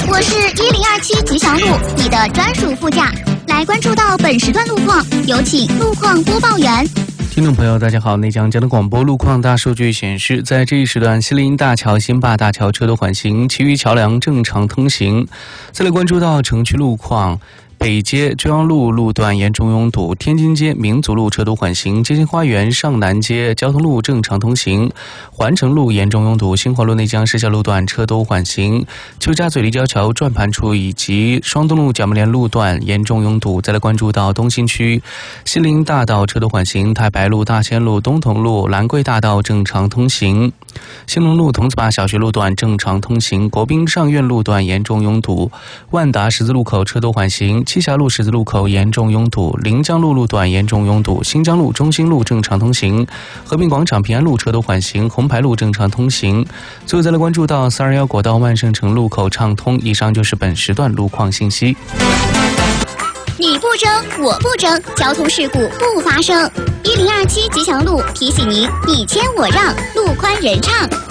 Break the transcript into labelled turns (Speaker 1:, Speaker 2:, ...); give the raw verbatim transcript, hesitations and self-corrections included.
Speaker 1: 我是一零二七吉祥路，你的专属副驾。来关注到本时段路况，有请路况播报员。
Speaker 2: 听众朋友，大家好。内江江的广播路况大数据显示，在这一时段，西林大桥、新坝大桥车都缓行，其余桥梁正常通行。再来关注到城区路况。北街中央路路段严重拥堵，天津街民族路车都缓行，街心花园上南街交通路正常通行，环城路严重拥堵，新华路内江市郊路段车都缓行，邱家嘴立交桥转盘处以及双东路角木连路段严重拥堵。再来关注到东新区，西林大道车都缓行，太白路、大仙路、东桐路、兰桂大道正常通行，兴隆路桐子坝小学路段正常通行，国宾上院路段严重拥堵，万达十字路口车都缓行，栖霞路十字路口严重拥堵，临江路路段严重拥堵，新疆路、中兴路正常通行，和平广场、平安路车都缓行，红牌路正常通行。最后再来关注到四二一国道万盛城路口畅通。以上就是本时段路况信息。
Speaker 1: 你不争，我不争，交通事故不发生。一零二七吉祥路提醒您：你谦我让，路宽人畅。